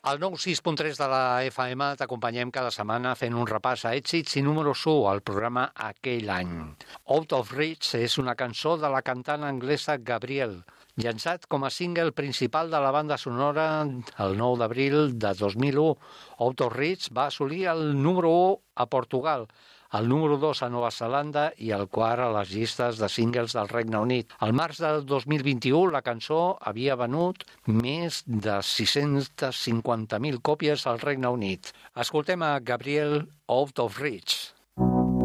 Al 96.3 de la FM t'acompanyem cada setmana fent un repàs a èxits i números 1 al programa Aquell any. Out of Reach és una cançó de la cantant anglesa Gabrielle, llançat com a single principal de la banda sonora el 9 d'abril de 2001. Out of Reach va assolir el número 1 a Portugal, el número 2 a Nova Zelanda i el quart a les llistes de singles del Regne Unit. Al març del 2021 la cançó havia venut més de 650.000 còpies al Regne Unit. Escoltem a Gabrielle, Out of Reach.